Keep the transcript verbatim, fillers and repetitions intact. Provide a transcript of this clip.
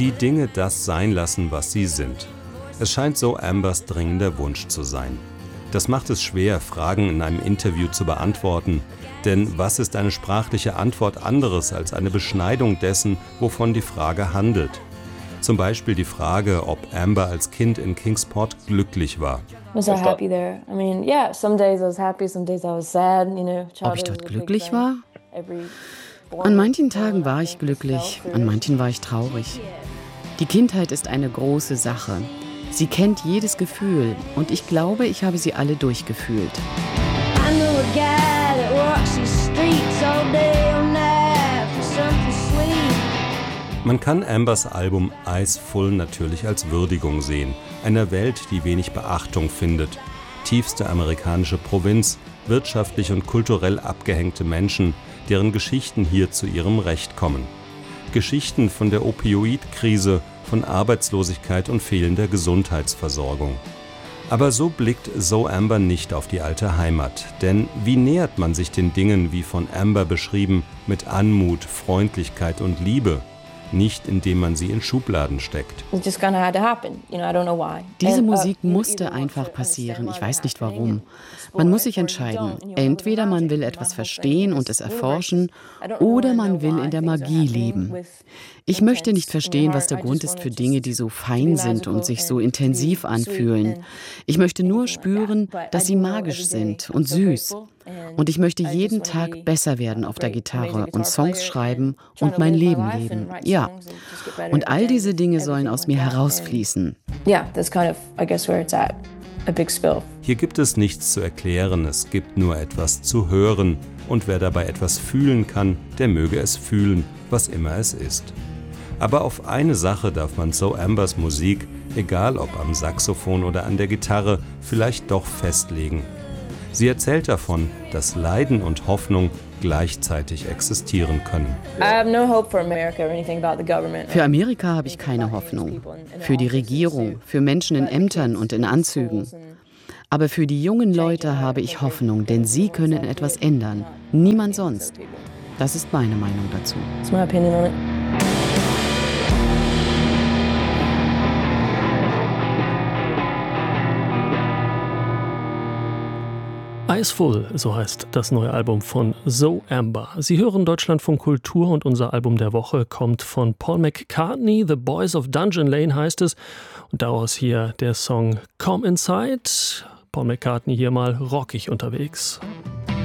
die Dinge das sein lassen, was sie sind. Es scheint so Ambers dringender Wunsch zu sein. Das macht es schwer, Fragen in einem Interview zu beantworten. Denn was ist eine sprachliche Antwort anderes als eine Beschneidung dessen, wovon die Frage handelt? Zum Beispiel die Frage, ob Amber als Kind in Kingsport glücklich war. Was I happy there? I mean, yeah, some days I was happy, some days I was sad, you know. Ob ich dort glücklich war? An manchen Tagen war ich glücklich, an manchen war ich traurig. Die Kindheit ist eine große Sache. Sie kennt jedes Gefühl und ich glaube, ich habe sie alle durchgefühlt. Man kann Ambers Album Eyes Full natürlich als Würdigung sehen, einer Welt, die wenig Beachtung findet. Tiefste amerikanische Provinz, wirtschaftlich und kulturell abgehängte Menschen, deren Geschichten hier zu ihrem Recht kommen. Geschichten von der Opioidkrise, von Arbeitslosigkeit und fehlender Gesundheitsversorgung. Aber so blickt So Amber nicht auf die alte Heimat. Denn wie nähert man sich den Dingen, wie von Amber beschrieben, mit Anmut, Freundlichkeit und Liebe? Nicht indem man sie in Schubladen steckt. Diese Musik musste einfach passieren. Ich weiß nicht warum. Man muss sich entscheiden. Entweder man will etwas verstehen und es erforschen, oder man will in der Magie leben. Ich möchte nicht verstehen, was der Grund ist für Dinge, die so fein sind und sich so intensiv anfühlen. Ich möchte nur spüren, dass sie magisch sind und süß. Und ich möchte jeden Tag besser werden auf der Gitarre und Songs schreiben und mein Leben leben. Ja. Und all diese Dinge sollen aus mir herausfließen. Hier gibt es nichts zu erklären, es gibt nur etwas zu hören. Und wer dabei etwas fühlen kann, der möge es fühlen, was immer es ist. Aber auf eine Sache darf man So Ambers Musik, egal ob am Saxophon oder an der Gitarre, vielleicht doch festlegen. Sie erzählt davon, dass Leiden und Hoffnung gleichzeitig existieren können. Für Amerika habe ich keine Hoffnung. Für die Regierung, für Menschen in Ämtern und in Anzügen. Aber für die jungen Leute habe ich Hoffnung, denn sie können etwas ändern. Niemand sonst. Das ist meine Meinung dazu. That's my opinion on it. Eyes Full, so heißt das neue Album von So Amber. Sie hören Deutschlandfunk Kultur und unser Album der Woche kommt von Paul McCartney. The Boys of Dungeon Lane heißt es. Und daraus hier der Song Come Inside. Paul McCartney hier mal rockig unterwegs.